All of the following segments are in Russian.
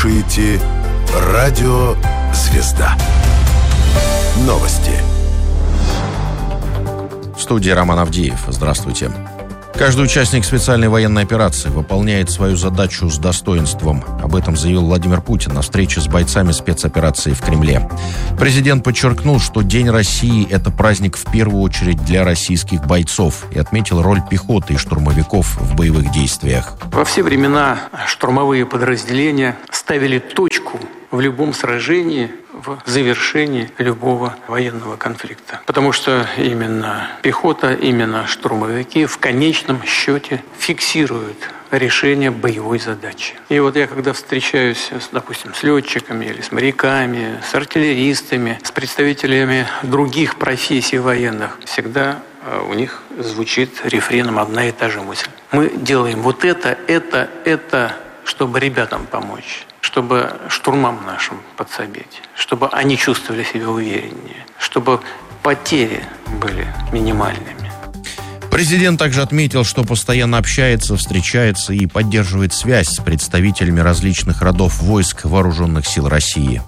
слушаете «Радио Звезда». Новости. В студии Роман Авдеев. Здравствуйте. Каждый участник специальной военной операции выполняет свою задачу с достоинством. Об этом заявил Владимир Путин на встрече с бойцами спецоперации в Кремле. Президент подчеркнул, что День России – это праздник в первую очередь для российских бойцов и отметил роль пехоты и штурмовиков в боевых действиях. Во все времена штурмовые подразделения ставили точку в любом сражении, в завершении любого военного конфликта. Потому что именно пехота, именно штурмовики в конечном счете фиксируют решение боевой задачи. И вот я когда встречаюсь, допустим, с летчиками или с моряками, с артиллеристами, с представителями других профессий военных, всегда у них звучит рефреном одна и та же мысль. Мы делаем вот это, чтобы ребятам помочь, чтобы штурмам нашим подсобить, чтобы они чувствовали себя увереннее, чтобы потери были минимальными. Президент также отметил, что постоянно общается, встречается и поддерживает связь с представителями различных родов войск Вооруженных сил России.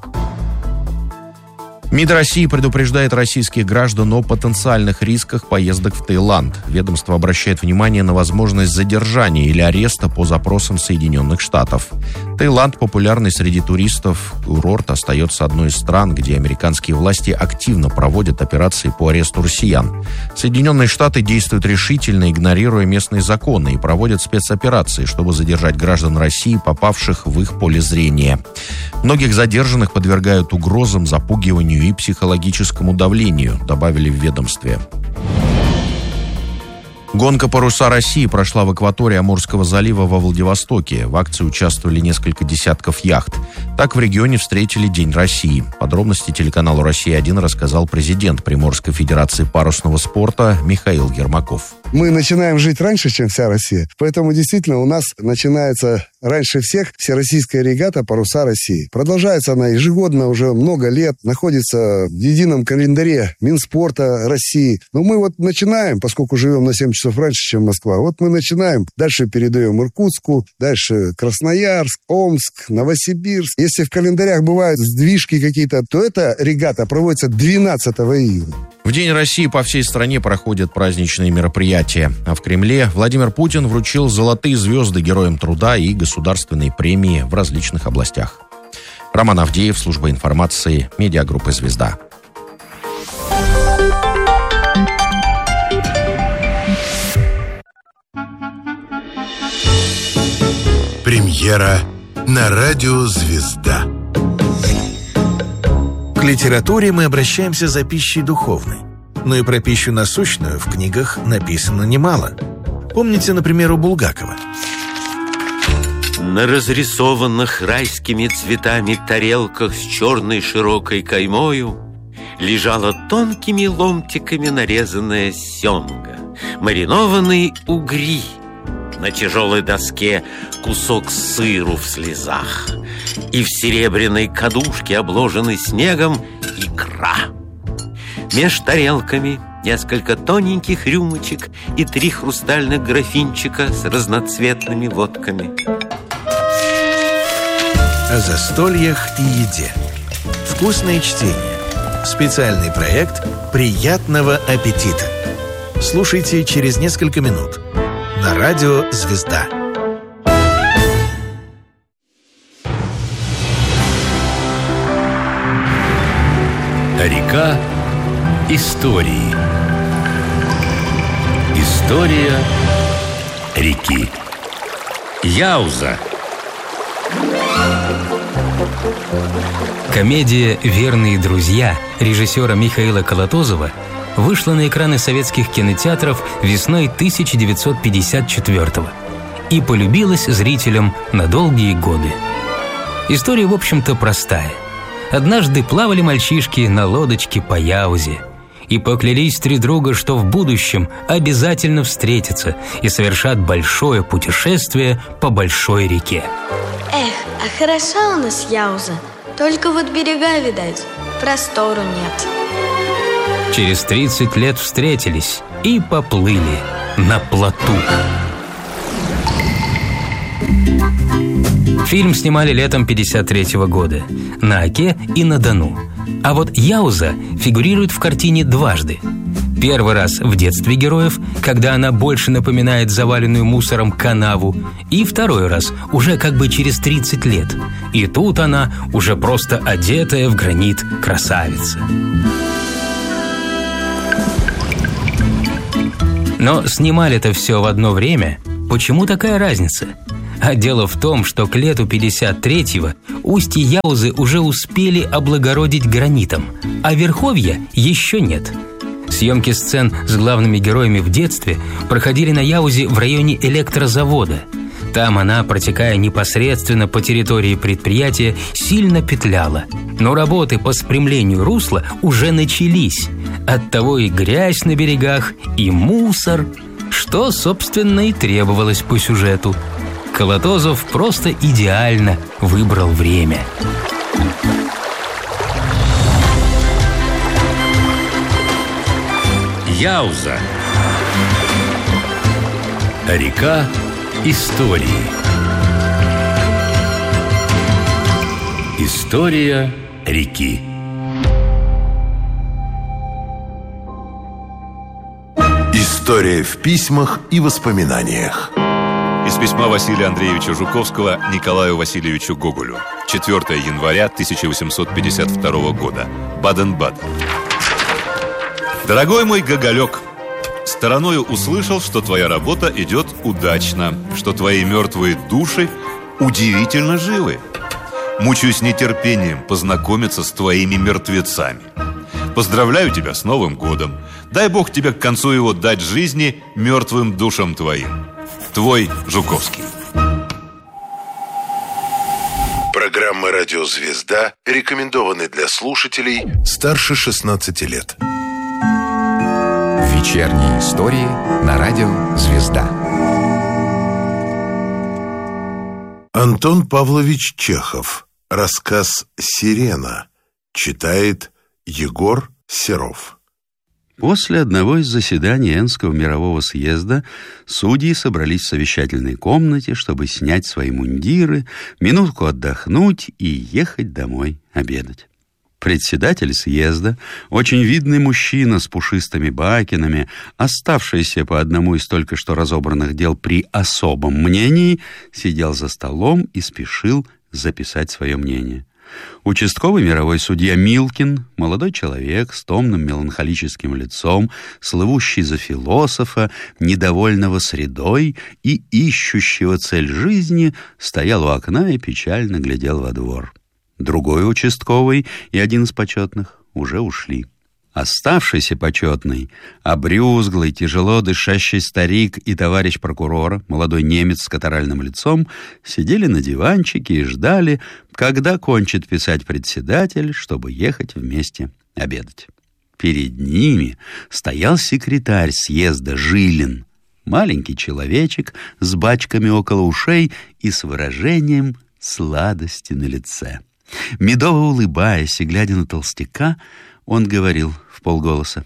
МИД России предупреждает российских граждан о потенциальных рисках поездок в Таиланд. Ведомство обращает внимание на возможность задержания или ареста по запросам Соединенных Штатов. Таиланд, популярный среди туристов курорт, остается одной из стран, где американские власти активно проводят операции по аресту россиян. Соединенные Штаты действуют решительно, игнорируя местные законы, и проводят спецоперации, чтобы задержать граждан России, попавших в их поле зрения. Многих задержанных подвергают угрозам, запугиванию и психологическому давлению, добавили в ведомстве. Гонка «Паруса России» прошла в акватории Амурского залива во Владивостоке. В акции участвовали несколько десятков яхт. Так в регионе встретили День России. Подробности телеканалу «Россия-1» рассказал президент Приморской федерации парусного спорта Михаил Ермаков. Мы начинаем жить раньше, чем вся Россия. Поэтому действительно у нас начинается раньше всех всероссийская регата «Паруса России». Продолжается она ежегодно уже много лет, находится в едином календаре Минспорта России. Но мы вот начинаем, поскольку живем на 7 часов раньше, чем Москва, вот мы начинаем, дальше передаем Иркутску, дальше Красноярск, Омск, Новосибирск. Если в календарях бывают сдвижки какие-то, то эта регата проводится 12 июня. В День России по всей стране проходят праздничные мероприятия. А в Кремле Владимир Путин вручил золотые звезды Героям труда и государственные премии в различных областях. Роман Авдеев, служба информации, медиагруппы «Звезда». Премьера на радио «Звезда». К литературе мы обращаемся за пищей духовной. Но и про пищу насущную в книгах написано немало. Помните, например, у Булгакова? На разрисованных райскими цветами тарелках с черной широкой каймою лежала тонкими ломтиками нарезанная семга, маринованные угри, на тяжелой доске кусок сыру в слезах и в серебряной кадушке, обложенной снегом, икра. Меж тарелками несколько тоненьких рюмочек и 3 хрустальных графинчика с разноцветными водками. О застольях и еде. Вкусное чтение. Специальный проект «Приятного аппетита». Слушайте через несколько минут на радио «Звезда». Река истории. История реки. Яуза. Комедия «Верные друзья» режиссера Михаила Колотозова вышла на экраны советских кинотеатров весной 1954-го и полюбилась зрителям на долгие годы. История, в общем-то, простая. Однажды плавали мальчишки на лодочке по Яузе и поклялись 3 друга, что в будущем обязательно встретятся и совершат большое путешествие по большой реке. Эх, а хороша у нас Яуза, только вот берега, видать, простору нет. Через 30 лет встретились и поплыли на плоту. Фильм снимали летом 1953 года на Оке и на Дону. А вот Яуза фигурирует в картине дважды. Первый раз в детстве героев, когда она больше напоминает заваленную мусором канаву, и второй раз уже как бы через 30 лет. И тут она уже просто одетая в гранит красавица. Но снимали-то все в одно время. Почему такая разница? А дело в том, что к лету 53-го устье Яузы уже успели облагородить гранитом, а верховья еще нет. Съемки сцен с главными героями в детстве проходили на Яузе в районе электрозавода. Там она, протекая непосредственно по территории предприятия, сильно петляла. Но работы по спрямлению русла уже начались. Оттого и грязь на берегах, и мусор, что, собственно, и требовалось по сюжету. Колотозов просто идеально выбрал время. Яуза. Река истории. История реки. История в письмах и воспоминаниях. Из письма Василия Андреевича Жуковского Николаю Васильевичу Гоголю. 4 января 1852 года. Баден-Баден. Дорогой мой Гоголек, стороною услышал, что твоя работа идет удачно, что твои мертвые души удивительно живы. Мучаюсь нетерпением познакомиться с твоими мертвецами. Поздравляю тебя с Новым годом. Дай Бог тебе к концу его дать жизни мертвым душам твоим. Твой Жуковский. Программа «Радио Звезда» рекомендованы для слушателей старше 16 лет. Вечерние истории на радио «Звезда». Антон Павлович Чехов. Рассказ «Сирена». Читает Егор Серов. После одного из заседаний Энского мирового съезда судьи собрались в совещательной комнате, чтобы снять свои мундиры, минутку отдохнуть и ехать домой обедать. Председатель съезда, очень видный мужчина с пушистыми бакенами, оставшийся по одному из только что разобранных дел при особом мнении, сидел за столом и спешил записать свое мнение. Участковый мировой судья Милкин, молодой человек с томным меланхолическим лицом, слывущий за философа, недовольного средой и ищущего цель жизни, стоял у окна и печально глядел во двор. Другой участковый и один из почетных уже ушли. Оставшийся почетный, обрюзглый, тяжело дышащий старик и товарищ прокурора, молодой немец с катаральным лицом, сидели на диванчике и ждали, когда кончит писать председатель, чтобы ехать вместе обедать. Перед ними стоял секретарь съезда Жилин, маленький человечек с бачками около ушей и с выражением сладости на лице. Медово улыбаясь и глядя на толстяка, он говорил вполголоса: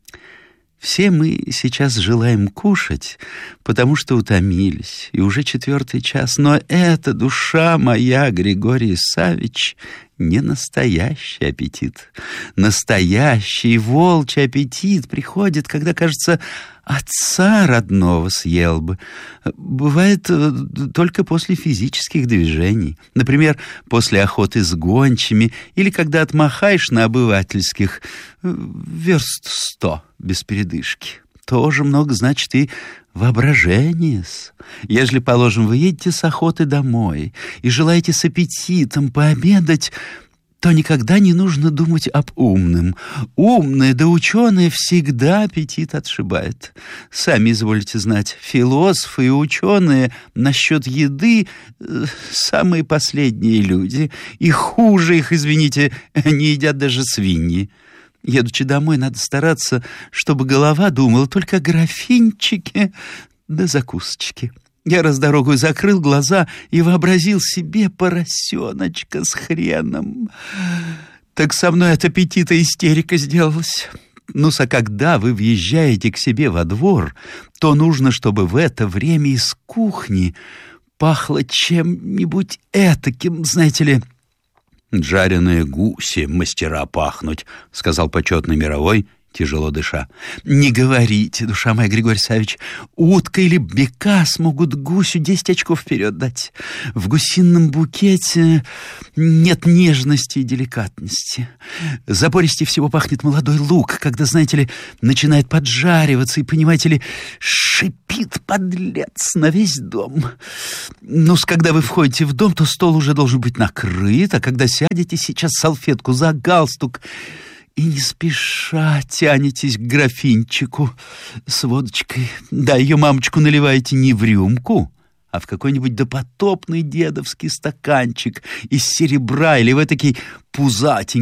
«Все мы сейчас желаем кушать, потому что утомились, и уже 4 час, но эта душа моя, Григорий Саввич, не настоящий аппетит. Настоящий волчий аппетит приходит, когда, кажется, отца родного съел бы. Бывает только после физических движений. Например, после охоты с гончими или когда отмахаешь на обывательских 100 верст без передышки. Тоже много значит и воображение-с. Ежели, положим, вы едете с охоты домой и желаете с аппетитом пообедать, то никогда не нужно думать об умном. Умное да ученое всегда аппетит отшибает. Сами изволите знать, философы и ученые насчет еды самые последние люди. И хуже их, извините, не едят даже свиньи. Едучи домой, надо стараться, чтобы голова думала только о графинчике да закусочке. Я раз дорогу закрыл глаза и вообразил себе поросеночка с хреном. Так со мной от аппетита истерика сделалась. Ну-с, а когда вы въезжаете к себе во двор, то нужно, чтобы в это время из кухни пахло чем-нибудь этаким, знаете ли. «Жареные гуси мастера пахнуть», — сказал почетный мировой, тяжело дыша. «Не говорите, душа моя, Григорий Савич, утка или бека смогут гусю 10 очков вперед дать. В гусином букете нет нежности и деликатности. Запористее всего пахнет молодой лук, когда, знаете ли, начинает поджариваться и, понимаете ли, шипит подлец на весь дом. Ну, когда вы входите в дом, то стол уже должен быть накрыт, а когда сядете сейчас салфетку за галстук и не спеша тянетесь к графинчику с водочкой. Да, ее мамочку наливаете не в рюмку, а в какой-нибудь допотопный дедовский стаканчик из серебра или в этакий пузатенький